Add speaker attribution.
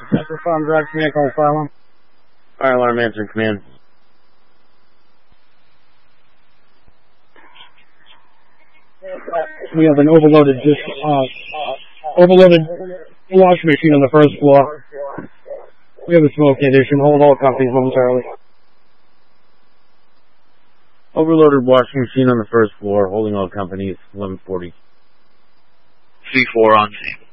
Speaker 1: Central Farm Drive, command, call fire alarm.
Speaker 2: Fire alarm answering command.
Speaker 1: We have an overloaded washing machine on the first floor. We have a smoke condition. Hold all companies momentarily.
Speaker 2: Overloaded washing machine on the first floor, holding all companies, 1140.
Speaker 3: C4 on scene.